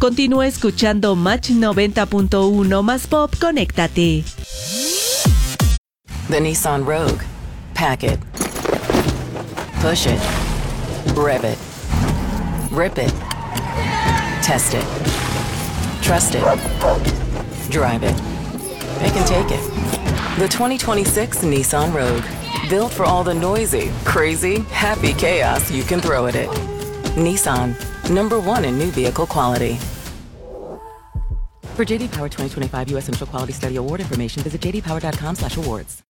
Continúa escuchando Match 90.1 más Pop, conéctate. The Nissan Rogue. Pack it. Push it. Rev it. Rip it. Test it. Trust it. Drive it. They can take it. The 2026 Nissan Rogue. Built for all the noisy, crazy, happy chaos you can throw at it. Nissan. #1 in new vehicle quality. For JD Power 2025 U.S. Central Quality Study Award information, visit jdpower.com/awards.